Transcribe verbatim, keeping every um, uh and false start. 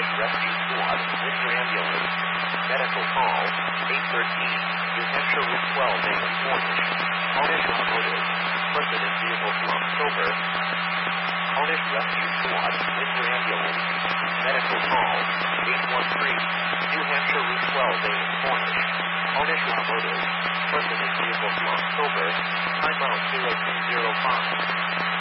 Cornish Rescue Squad, Windsor Ambulance, medical call, eight thirteen, New Hampshire Route twelve A in Cornish. Cornish Automotive, person in vehicle from sober. Cornish Rescue Squad, Windsor Ambulance, medical call, eight one three, New Hampshire Route twelve A in Cornish. Cornish Automotive, person in vehicle from sober, timeout zero two zero five.